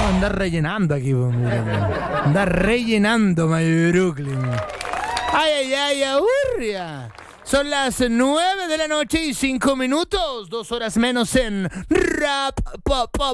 andar rellenando aquí, andar rellenando My Brooklyn. Ay, aburria. Son las 9 de la noche y 5 minutos, 2 horas menos en Rap Pop